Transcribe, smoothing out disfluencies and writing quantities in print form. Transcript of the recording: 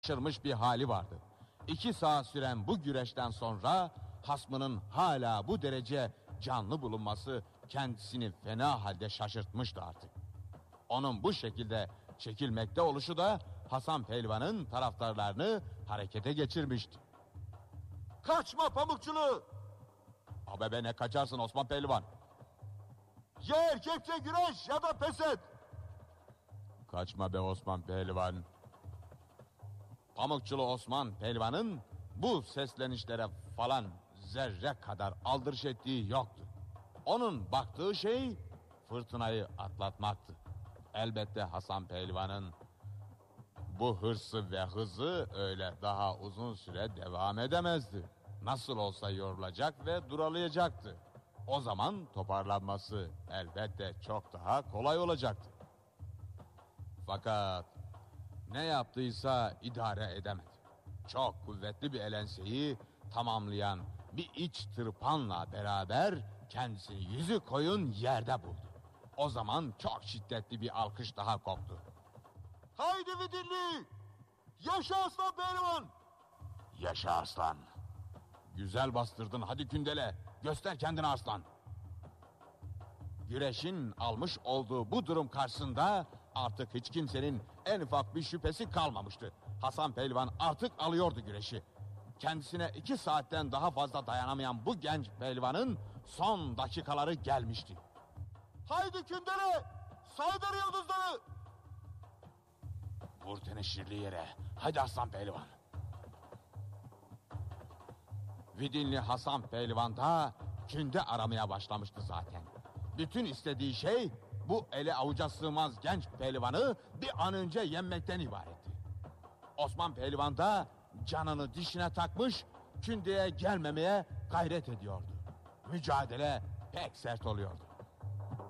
şaşırmış bir hali vardı. 2 saat süren bu güreşten sonra hasmının hala bu derece canlı bulunması kendisini fena halde şaşırtmıştı artık. Onun bu şekilde çekilmekte oluşu da Hasan Pehlivan'ın taraftarlarını harekete geçirmişti. Kaçma Pamukçulu! Abi ne kaçarsın Osman Pehlivan? Ya erkekçe güreş ya da pes et! Kaçma be Osman Pehlivan. Pamukçulu Osman Pehlivan'ın bu seslenişlere falan zerre kadar aldırış ettiği yoktu. Onun baktığı şey fırtınayı atlatmaktı. Elbette Hasan Pehlivan'ın bu hırsı ve hızı öyle daha uzun süre devam edemezdi. Nasıl olsa yorulacak ve duralayacaktı. O zaman toparlanması elbette çok daha kolay olacaktı. Fakat ne yaptıysa idare edemedi. Çok kuvvetli bir elenseyi tamamlayan bir iç tırpanla beraber kendisini yüzü koyun yerde buldu. O zaman çok şiddetli bir alkış daha koptu. Haydi Vidilli! Yaşa Aslan Pehlivan! Yaşa aslan. Güzel bastırdın, hadi Kündele. Göster kendini aslan. Güreşin almış olduğu bu durum karşısında artık hiç kimsenin en ufak bir şüphesi kalmamıştı. Hasan Pehlivan artık alıyordu güreşi. Kendisine 2 saatten daha fazla dayanamayan bu genç pehlivanın son dakikaları gelmişti. Haydi Kündele! Saydır yıldızları! Vur teneşirli yere. Hadi Hasan Pehlivan. Vidinli Hasan Pehlivan da künde aramaya başlamıştı zaten. Bütün istediği şey bu ele avuca sığmaz genç pehlivanı bir an önce yenmekten ibaretti. Osman Pehlivan da canını dişine takmış, kündeye gelmemeye gayret ediyordu. Mücadele pek sert oluyordu.